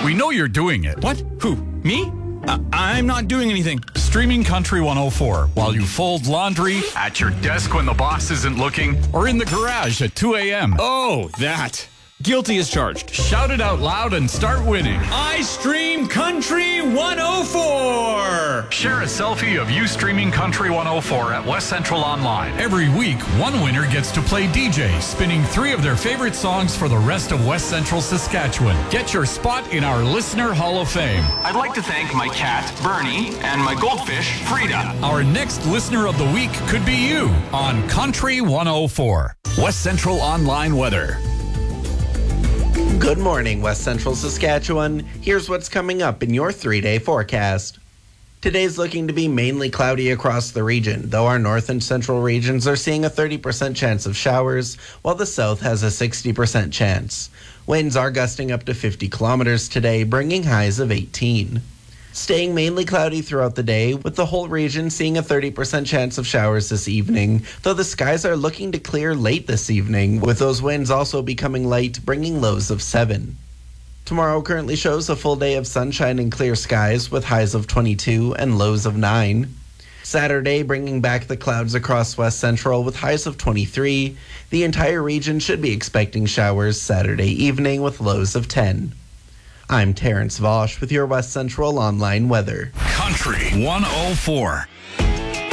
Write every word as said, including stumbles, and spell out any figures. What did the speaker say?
We know you're doing it. What? Who? Me? Uh, I'm not doing anything. Streaming Country one oh four while you fold laundry, at your desk when the boss isn't looking, or in the garage at two a.m. Oh, that. Guilty as charged. Shout it out loud and start winning. I stream Country one oh four. Share a selfie of you streaming Country one oh four at West Central Online. Every week, one winner gets to play D J, spinning three of their favorite songs for the rest of West Central Saskatchewan. Get your spot in our Listener Hall of Fame. I'd like to thank my cat, Bernie, and my goldfish, Frida. Our next Listener of the Week could be you on Country one oh four. West Central Online weather. Good morning, West Central Saskatchewan. Here's what's coming up in your three-day forecast. Today's looking to be mainly cloudy across the region, though our north and central regions are seeing a thirty percent chance of showers, while the south has a sixty percent chance. Winds are gusting up to fifty kilometers today, bringing highs of eighteen. Staying mainly cloudy throughout the day, with the whole region seeing a thirty percent chance of showers this evening, though the skies are looking to clear late this evening, with those winds also becoming light, bringing lows of seven. Tomorrow currently shows a full day of sunshine and clear skies, with highs of twenty-two and lows of nine. Saturday bringing back the clouds across West Central with highs of twenty-three. The entire region should be expecting showers Saturday evening with lows of ten. I'm Terrence Vosch with your West Central Online weather. Country one oh four.